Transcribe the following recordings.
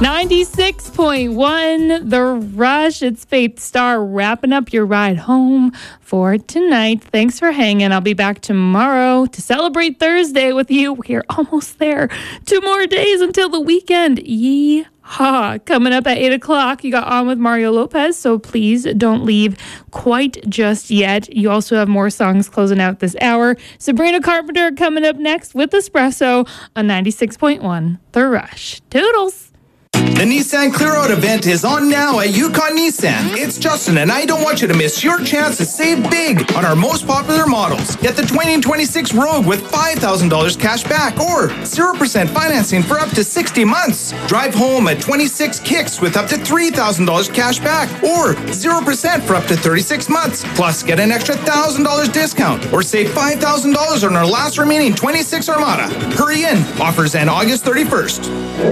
96.1 The Rush. It's Faith Star wrapping up your ride home for tonight. Thanks for hanging. I'll be back tomorrow to celebrate Thursday with you. We're almost there. 2 more days until the weekend. Yeehaw. Coming up at 8 o'clock, you got On with Mario Lopez, so please don't leave quite just yet. You also have more songs closing out this hour. Sabrina Carpenter coming up next with Espresso on 96.1 The Rush. Toodles. The Nissan Clear Out event is on now at Yukon Nissan. It's Justin, and I don't want you to miss your chance to save big on our most popular models. Get the 2026 Rogue with $5,000 cash back or 0% financing for up to 60 months. Drive home a 26 Kicks with up to $3,000 cash back or 0% for up to 36 months. Plus, get an extra $1,000 discount or save $5,000 on our last remaining 26 Armada. Hurry in. Offers end August 31st.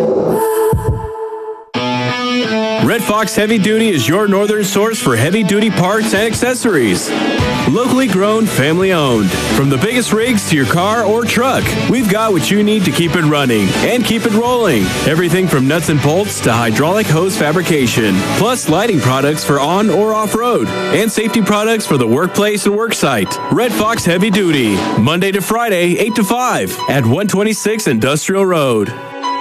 Red Fox Heavy Duty is your northern source for heavy-duty parts and accessories. Locally grown, family-owned. From the biggest rigs to your car or truck, we've got what you need to keep it running and keep it rolling. Everything from nuts and bolts to hydraulic hose fabrication, plus lighting products for on or off-road, and safety products for the workplace and worksite. Red Fox Heavy Duty, Monday to Friday, 8 to 5 at 126 Industrial Road.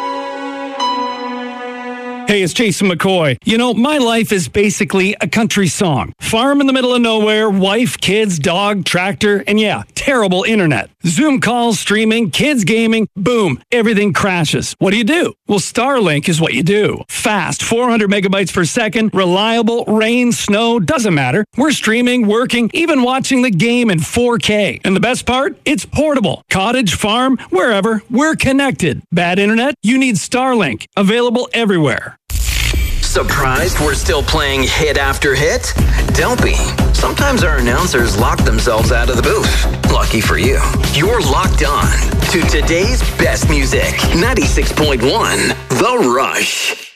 Hey, it's Jason McCoy. You know, my life is basically a country song. Farm in the middle of nowhere, wife, kids, dog, tractor, and yeah, terrible internet. Zoom calls, streaming, kids gaming, boom, everything crashes. What do? Well, Starlink is what you do. Fast, 400 megabytes per second, reliable, rain, snow, doesn't matter. We're streaming, working, even watching the game in 4K. And the best part? It's portable. Cottage, farm, wherever, we're connected. Bad internet? You need Starlink. Available everywhere. Surprised we're still playing hit after hit? Don't be. Sometimes our announcers lock themselves out of the booth. Lucky for you. You're locked on to today's best music. 96.1 The Rush.